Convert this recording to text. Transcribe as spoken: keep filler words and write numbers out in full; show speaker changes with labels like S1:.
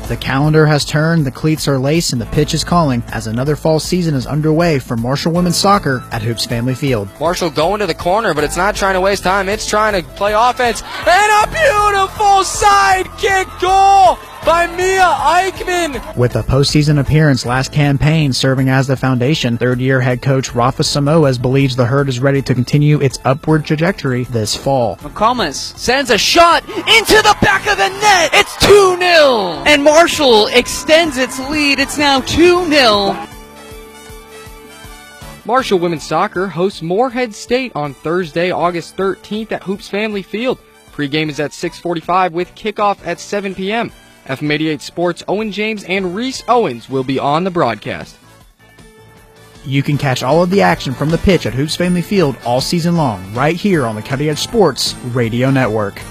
S1: The calendar has turned, the cleats are laced, and the pitch is calling as another fall season is underway for Marshall Women's Soccer at Hoops Family Field.
S2: Marshall going to the corner, but it's not trying to waste time. It's trying to play offense. And a beautiful side kick goal by Mia Eichmann.
S1: With a postseason appearance last campaign serving as the foundation, third-year head coach Rafa Samoas believes the Herd is ready to continue its upward trajectory this fall.
S3: McComas sends a shot into the back of the net. It's two nil. And Marshall extends its lead. It's now two nil.
S2: Marshall Women's Soccer hosts Moorhead State on Thursday, August thirteenth at Hoops Family Field. Pre-game is at six forty-five with kickoff at seven p.m. F M eighty-eight Sports' Owen James and Reese Owens will be on the broadcast.
S1: You can catch all of the action from the pitch at Hoops Family Field all season long right here on the Cutting Edge Sports Radio Network.